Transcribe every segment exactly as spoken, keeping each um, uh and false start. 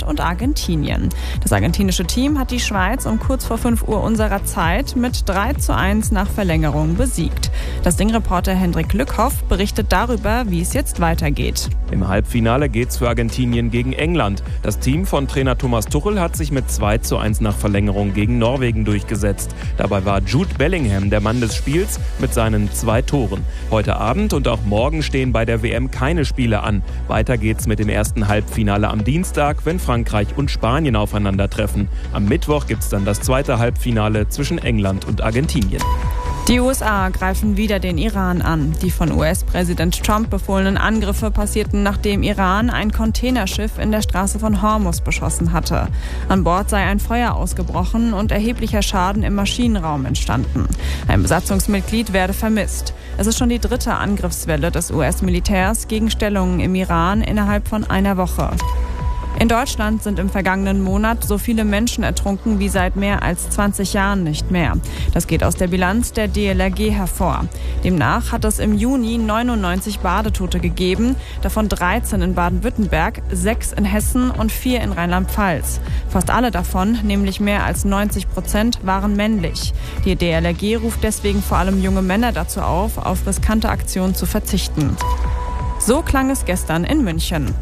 England und Argentinien. Das argentinische Team hat die Schweiz um kurz vor fünf Uhr unserer Zeit mit drei zu eins nach Verlängerung besiegt. Das Ding-Reporter Hendrik Lückhoff berichtet darüber, wie es jetzt weitergeht. Im Halbfinale geht's für Argentinien gegen England. Das Team von Trainer Thomas Tuchel hat sich mit zwei zu eins nach Verlängerung gegen Norwegen durchgesetzt. Dabei war Jude Bellingham der Mann des Spiels mit seinen zwei Toren. Heute Abend und auch morgen stehen bei der W M keine Spiele an. Weiter geht's mit dem ersten Halbfinale am Dienstag, wenn Frankreich und Spanien aufeinandertreffen. Am Mittwoch gibt's dann das zweite Halbfinale zwischen England und Argentinien. Die U S A greifen wieder den Iran an. Die von U S-Präsident Trump befohlenen Angriffe passierten, nachdem Iran ein Containerschiff in der Straße von Hormuz beschossen hatte. An Bord sei ein Feuer ausgebrochen und erheblicher Schaden im Maschinenraum entstanden. Ein Besatzungsmitglied werde vermisst. Es ist schon die dritte Angriffswelle des U S-Militärs gegen Stellungen im Iran innerhalb von einer Woche. In Deutschland sind im vergangenen Monat so viele Menschen ertrunken wie seit mehr als zwanzig Jahren nicht mehr. Das geht aus der Bilanz der D L R G hervor. Demnach hat es im Juni neunundneunzig Badetote gegeben, davon dreizehn in Baden-Württemberg, sechs in Hessen und vier in Rheinland-Pfalz. Fast alle davon, nämlich mehr als neunzig Prozent, waren männlich. Die D L R G ruft deswegen vor allem junge Männer dazu auf, auf riskante Aktionen zu verzichten. So klang es gestern in München.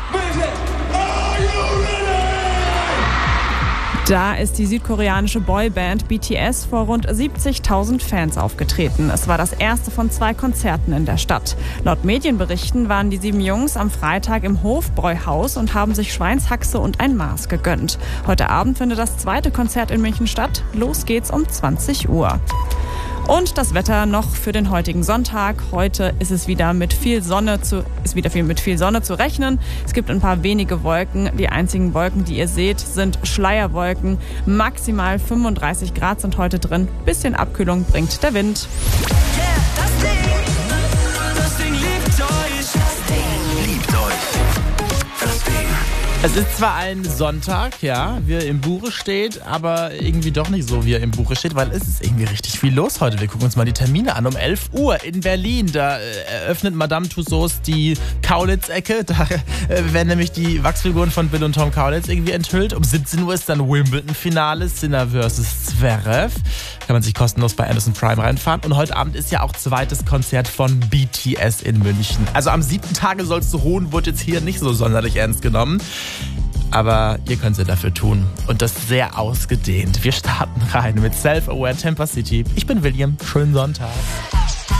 Da ist die südkoreanische Boyband B T S vor rund siebzigtausend Fans aufgetreten. Es war das erste von zwei Konzerten in der Stadt. Laut Medienberichten waren die sieben Jungs am Freitag im Hofbräuhaus und haben sich Schweinshaxe und ein Maß gegönnt. Heute Abend findet das zweite Konzert in München statt. Los geht's um zwanzig Uhr. Und das Wetter noch für den heutigen Sonntag. Heute ist es wieder mit viel Sonne zu, ist wieder viel mit viel Sonne zu rechnen. Es gibt ein paar wenige Wolken. Die einzigen Wolken, die ihr seht, sind Schleierwolken. Maximal fünfunddreißig Grad sind heute drin. Bisschen Abkühlung bringt der Wind. Yeah, das Ding, das Ding liebt euch. Das Ding liebt euch. Das Ding. Es ist zwar ein Sonntag, ja, wie er im Buche steht, aber irgendwie doch nicht so, wie er im Buche steht, weil es ist irgendwie richtig viel los heute. Wir gucken uns mal die Termine an. Um elf Uhr in Berlin, da äh, eröffnet Madame Tussauds die Kaulitz-Ecke. Da äh, werden nämlich die Wachsfiguren von Bill und Tom Kaulitz irgendwie enthüllt. Um siebzehn Uhr ist dann Wimbledon-Finale, Sinner versus Zverev. Kann man sich kostenlos bei Amazon Prime reinfahren. Und heute Abend ist ja auch zweites Konzert von B T S in München. Also am siebten Tage sollst du ruhen, wird jetzt hier nicht so sonderlich ernst genommen. Aber ihr könnt es ja dafür tun. Und das sehr ausgedehnt. Wir starten rein mit Self-Aware Tampa City. Ich bin William. Schönen Sonntag.